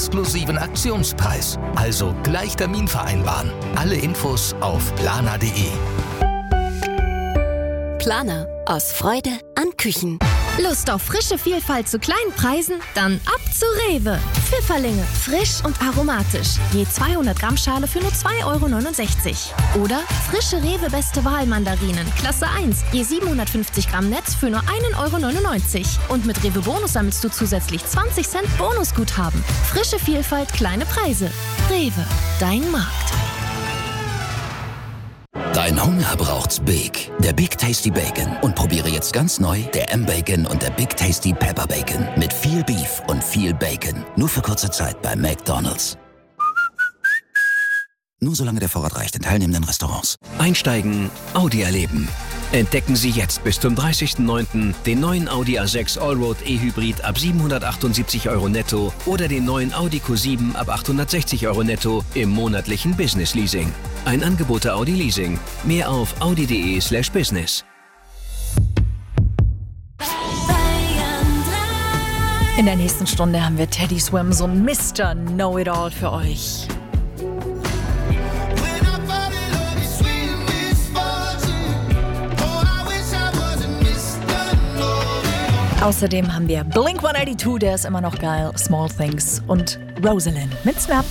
exklusiven Aktionspreis. Also gleich Termin vereinbaren. Alle Infos auf planer.de. Planer. Aus Freude an Küchen. Lust auf frische Vielfalt zu kleinen Preisen? Dann ab zu Rewe. Pfifferlinge, frisch und aromatisch. Je 200 Gramm Schale für nur 2,69 €. Oder frische Rewe Beste Wahl Mandarinen, Klasse 1. Je 750 Gramm Netz für nur 1,99 €. Und mit Rewe Bonus sammelst du zusätzlich 20 Cent Bonusguthaben. Frische Vielfalt, kleine Preise. Rewe, dein Markt. Dein Hunger braucht's Big. Der Big Tasty Bacon. Und probiere jetzt ganz neu der M-Bacon und der Big Tasty Pepper Bacon. Mit viel Beef und viel Bacon. Nur für kurze Zeit bei McDonald's. Nur solange der Vorrat reicht in teilnehmenden Restaurants. Einsteigen, Audi erleben. Entdecken Sie jetzt bis zum 30.09. den neuen Audi A6 Allroad E-Hybrid ab 778 € netto oder den neuen Audi Q7 ab 860 € netto im monatlichen Business Leasing. Ein Angebot der Audi Leasing. Mehr auf audi.de/business. In der nächsten Stunde haben wir Teddy Swims und Mr. Know-It-All für euch. Außerdem haben wir Blink-182, der ist immer noch geil, Small Things und Rosalind mit Snap.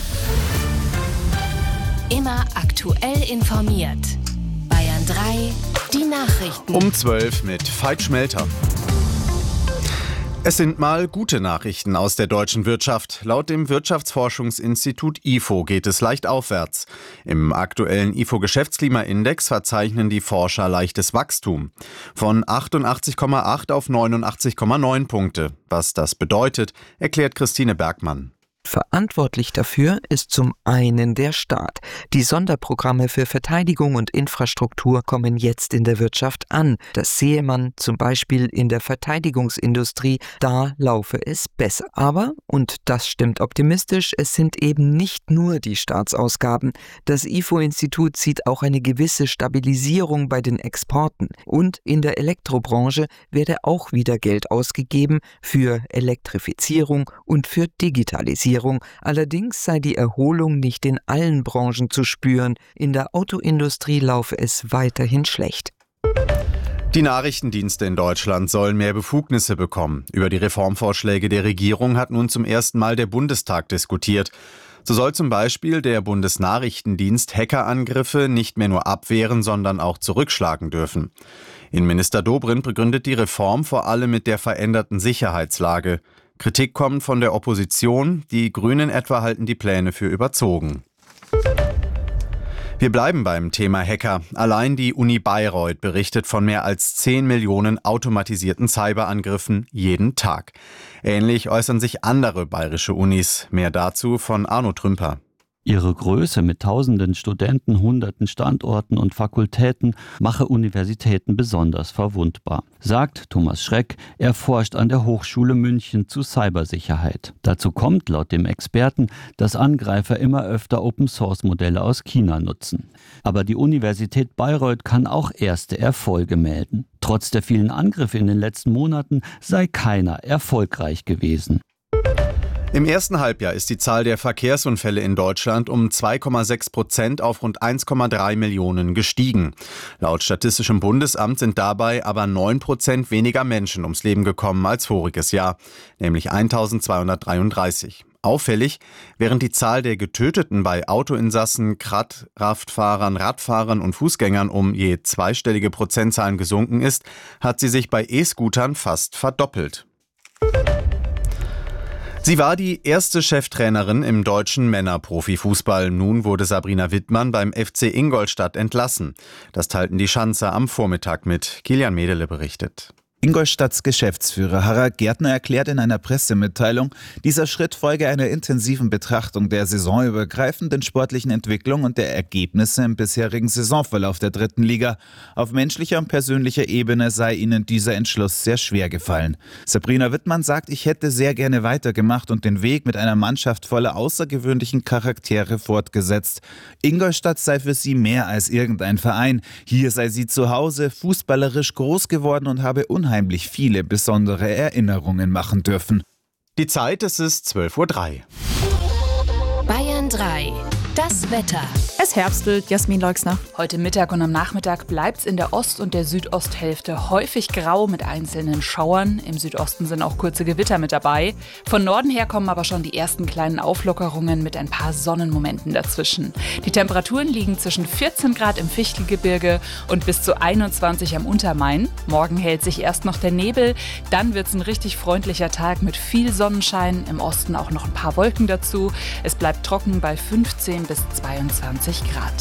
Immer aktuell informiert. Bayern 3, die Nachrichten. Um 12 mit Veit Schmelter. Es sind mal gute Nachrichten aus der deutschen Wirtschaft. Laut dem Wirtschaftsforschungsinstitut IFO geht es leicht aufwärts. Im aktuellen IFO-Geschäftsklimaindex verzeichnen die Forscher leichtes Wachstum. Von 88,8 auf 89,9 Punkte. Was das bedeutet, erklärt Christine Bergmann. Verantwortlich dafür ist zum einen der Staat. Die Sonderprogramme für Verteidigung und Infrastruktur kommen jetzt in der Wirtschaft an. Das sehe man zum Beispiel in der Verteidigungsindustrie, da laufe es besser. Aber, und das stimmt optimistisch, es sind eben nicht nur die Staatsausgaben. Das IFO-Institut sieht auch eine gewisse Stabilisierung bei den Exporten. Und in der Elektrobranche werde auch wieder Geld ausgegeben für Elektrifizierung und für Digitalisierung. Allerdings sei die Erholung nicht in allen Branchen zu spüren. In der Autoindustrie laufe es weiterhin schlecht. Die Nachrichtendienste in Deutschland sollen mehr Befugnisse bekommen. Über die Reformvorschläge der Regierung hat nun zum ersten Mal der Bundestag diskutiert. So soll zum Beispiel der Bundesnachrichtendienst Hackerangriffe nicht mehr nur abwehren, sondern auch zurückschlagen dürfen. Innenminister Dobrindt begründet die Reform vor allem mit der veränderten Sicherheitslage. Kritik kommt von der Opposition, die Grünen etwa halten die Pläne für überzogen. Wir bleiben beim Thema Hacker. Allein die Uni Bayreuth berichtet von mehr als 10 Millionen automatisierten Cyberangriffen jeden Tag. Ähnlich äußern sich andere bayerische Unis. Mehr dazu von Arno Trümper. Ihre Größe mit tausenden Studenten, hunderten Standorten und Fakultäten mache Universitäten besonders verwundbar, sagt Thomas Schreck. Er forscht an der Hochschule München zu Cybersicherheit. Dazu kommt laut dem Experten, dass Angreifer immer öfter Open-Source-Modelle aus China nutzen. Aber die Universität Bayreuth kann auch erste Erfolge melden. Trotz der vielen Angriffe in den letzten Monaten sei keiner erfolgreich gewesen. Im ersten Halbjahr ist die Zahl der Verkehrsunfälle in Deutschland um 2,6% auf rund 1,3 Millionen gestiegen. Laut Statistischem Bundesamt sind dabei aber 9% weniger Menschen ums Leben gekommen als voriges Jahr, nämlich 1233. Auffällig, während die Zahl der Getöteten bei Autoinsassen, Radfahrern und Fußgängern um je zweistellige Prozentzahlen gesunken ist, hat sie sich bei E-Scootern fast verdoppelt. Sie war die erste Cheftrainerin im deutschen Männerprofifußball. Nun wurde Sabrina Wittmann beim FC Ingolstadt entlassen. Das teilten die Schanzer am Vormittag mit. Kilian Medele berichtet. Ingolstadts Geschäftsführer Harald Gärtner erklärt in einer Pressemitteilung, dieser Schritt folge einer intensiven Betrachtung der saisonübergreifenden sportlichen Entwicklung und der Ergebnisse im bisherigen Saisonverlauf der dritten Liga. Auf menschlicher und persönlicher Ebene sei ihnen dieser Entschluss sehr schwer gefallen. Sabrina Wittmann sagt, ich hätte sehr gerne weitergemacht und den Weg mit einer Mannschaft voller außergewöhnlichen Charaktere fortgesetzt. Ingolstadt sei für sie mehr als irgendein Verein. Hier sei sie zu Hause, fußballerisch groß geworden und habe unheimlich viele besondere Erinnerungen machen dürfen. Die Zeit, es ist 12:03 Uhr. Bayern 3. Das Wetter. Es herbstelt, Jasmin Leuxner. Heute Mittag und am Nachmittag bleibt es in der Ost- und der Südosthälfte häufig grau mit einzelnen Schauern. Im Südosten sind auch kurze Gewitter mit dabei. Von Norden her kommen aber schon die ersten kleinen Auflockerungen mit ein paar Sonnenmomenten dazwischen. Die Temperaturen liegen zwischen 14 Grad im Fichtelgebirge und bis zu 21 am Untermain. Morgen hält sich erst noch der Nebel, dann wird es ein richtig freundlicher Tag mit viel Sonnenschein. Im Osten auch noch ein paar Wolken dazu. Es bleibt trocken bei 15 bis 22 Grad.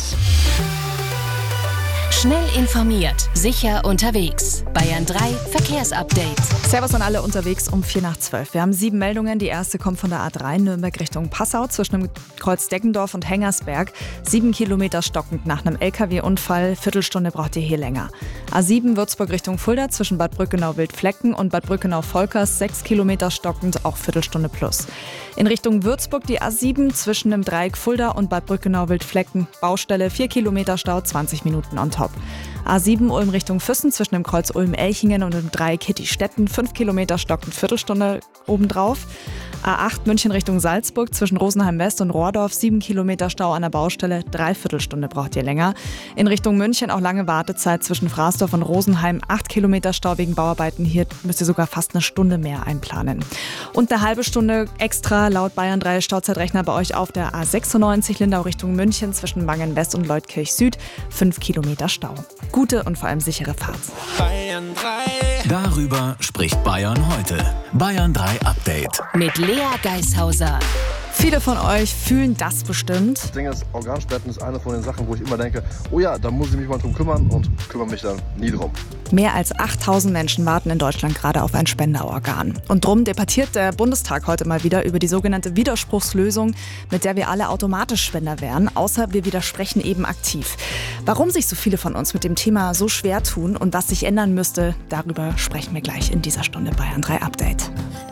Schnell informiert, sicher unterwegs. Bayern 3 Verkehrsupdate. Servus an alle unterwegs um 11:45. Wir haben 7 Meldungen. Die erste kommt von der A3 Nürnberg Richtung Passau zwischen dem Kreuz Deggendorf und Hengersberg. 7 Kilometer stockend nach einem LKW-Unfall. Viertelstunde braucht ihr hier länger. A7 Würzburg Richtung Fulda zwischen Bad Brückenau-Wildflecken und Bad Brückenau-Volkers. 6 Kilometer stockend, auch Viertelstunde plus. In Richtung Würzburg die A7 zwischen dem Dreieck Fulda und Bad Brückenau-Wildflecken. Baustelle 4 Kilometer Stau, 20 Minuten on top. A7 Ulm Richtung Füssen zwischen dem Kreuz Ulm-Elchingen und dem Dreieck Hitti-Stetten. 5 Kilometer stockend, Viertelstunde obendrauf. A8 München Richtung Salzburg zwischen Rosenheim West und Rohrdorf. 7 Kilometer Stau an der Baustelle, 3/4 Stunde braucht ihr länger. In Richtung München auch lange Wartezeit zwischen Fraßdorf und Rosenheim. 8 Kilometer Stau wegen Bauarbeiten. Hier müsst ihr sogar fast eine Stunde mehr einplanen. Und eine halbe Stunde extra laut Bayern 3 Stauzeitrechner bei euch auf der A96 Lindau Richtung München zwischen Wangen West und Leutkirch Süd. 5 Kilometer Stau. Gute und vor allem sichere Fahrt. Bayern 3. Darüber spricht Bayern heute. Bayern 3 Update. Mit Lea Geishauser. Viele von euch fühlen das bestimmt. Das Ding ist, Organspenden ist eine von den Sachen, wo ich immer denke, oh ja, da muss ich mich mal drum kümmern und kümmere mich dann nie drum. Mehr als 8000 Menschen warten in Deutschland gerade auf ein Spenderorgan. Und drum debattiert der Bundestag heute mal wieder über die sogenannte Widerspruchslösung, mit der wir alle automatisch Spender wären, außer wir widersprechen eben aktiv. Warum sich so viele von uns mit dem Thema so schwer tun und was sich ändern müsste, darüber sprechen wir gleich in dieser Stunde Bayern 3 Update.